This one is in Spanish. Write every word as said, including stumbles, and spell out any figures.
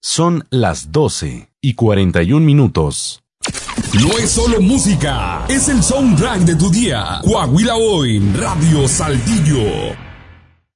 Son las doce y cuarenta y un minutos. No es solo música, es el soundtrack de tu día. Coahuila Hoy, Radio Saltillo.